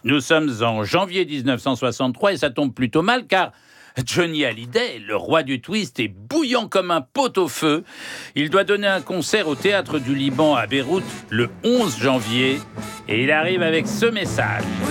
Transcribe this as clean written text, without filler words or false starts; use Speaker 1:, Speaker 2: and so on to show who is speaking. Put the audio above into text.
Speaker 1: Nous sommes en janvier 1963 et ça tombe plutôt mal car Johnny Hallyday, le roi du twist, est bouillant comme un pot-au-feu. Il doit donner un concert au Théâtre du Liban à Beyrouth le 11 janvier et il arrive avec ce message.